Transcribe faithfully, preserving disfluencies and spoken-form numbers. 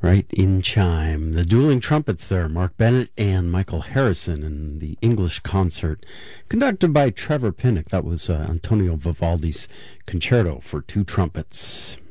Right in chime. The dueling trumpets there, Mark Bennett and Michael Harrison in the English concert, conducted by Trevor Pinnock. That was uh, Antonio Vivaldi's Concerto for Two Trumpets.